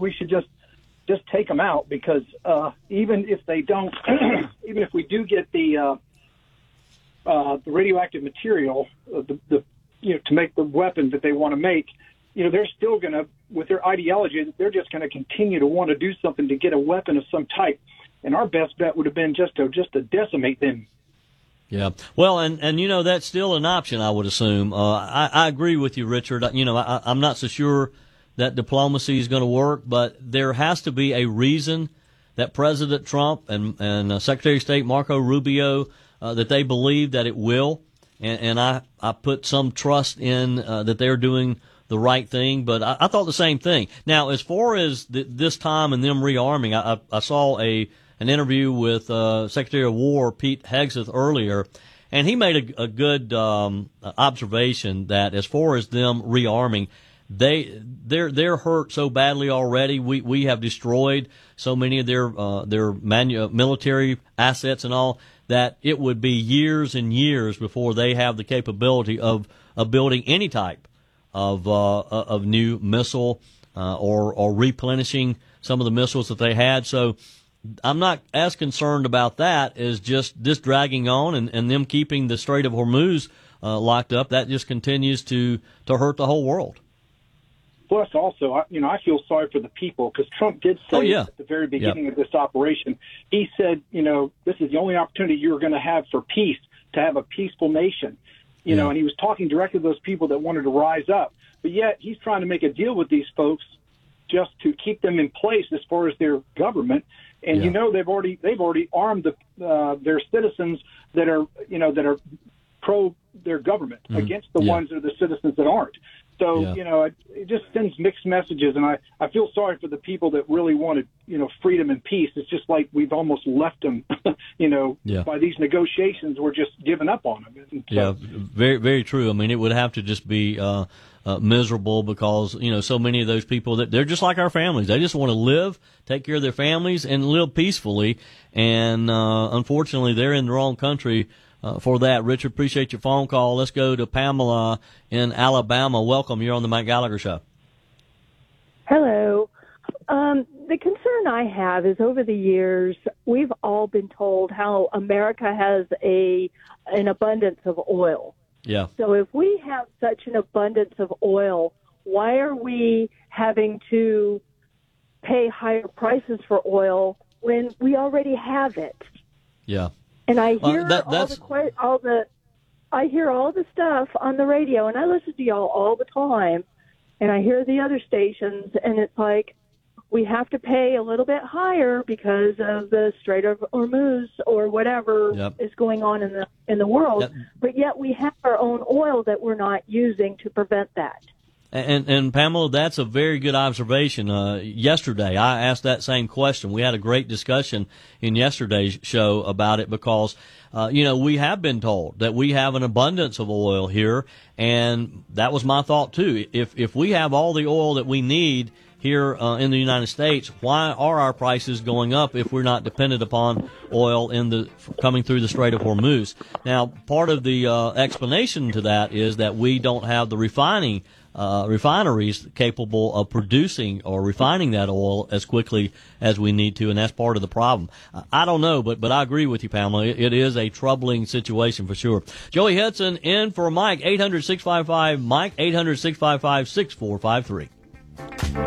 we should just take them out, because even if they don't, even if we do get the radioactive material, to make the weapons that they want to make, they're still going to, with their ideology, they're just going to continue to want to do something to get a weapon of some type. And our best bet would have been just to decimate them. Yeah. Well, and that's still an option, I would assume. I agree with you, Richard. I'm not so sure that diplomacy is going to work, but there has to be a reason that President Trump and Secretary of State Marco Rubio, that they believe that it will. And I put some trust in that they're doing the right thing, but I thought the same thing. Now, as far as this time and them rearming, I saw an interview with Secretary of War Pete Hegseth earlier, and he made a good observation that as far as them rearming, they're hurt so badly already. We have destroyed so many of their military assets and all, that it would be years and years before they have the capability of building any type of new missile or replenishing some of the missiles that they had. So I'm not as concerned about that as just this dragging on and them keeping the Strait of Hormuz locked up. That just continues to hurt the whole world. Plus, also, I feel sorry for the people, because Trump did say at the very beginning of this operation, he said, this is the only opportunity you're going to have for peace, to have a peaceful nation. And he was talking directly to those people that wanted to rise up. But yet he's trying to make a deal with these folks just to keep them in place as far as their government. And they've already armed their citizens that are pro their government against the ones that are the citizens that aren't. So, it just sends mixed messages, and I feel sorry for the people that really wanted, freedom and peace. It's just like we've almost left them, by these negotiations. We're just giving up on them. So, very, very true. I mean, it would have to just be miserable, because, so many of those people, that they're just like our families. They just want to live, take care of their families, and live peacefully. And unfortunately, they're in the wrong country for that. Richard, appreciate your phone call. Let's go to Pamela in Alabama. Welcome. You're on the Mike Gallagher Show. Hello. The concern I have is, over the years, we've all been told how America has an abundance of oil. Yeah. So if we have such an abundance of oil, why are we having to pay higher prices for oil when we already have it? Yeah. And I hear I hear all the stuff on the radio, and I listen to y'all all the time, and I hear the other stations, and it's like, we have to pay a little bit higher because of the Strait of Hormuz or whatever is going on in the world, but yet we have our own oil that we're not using to prevent that. And Pamela, that's a very good observation. Yesterday, I asked that same question. We had a great discussion in yesterday's show about it, because, we have been told that we have an abundance of oil here, and that was my thought too. If we have all the oil that we need here in the United States, why are our prices going up if we're not dependent upon oil coming through the Strait of Hormuz? Now, part of the explanation to that is that we don't have the refineries capable of producing or refining that oil as quickly as we need to, and that's part of the problem. I don't know, but I agree with you, Pamela. It is a troubling situation for sure. Joey Hudson in for Mike, 800-655-MIKE, 800-655-6453.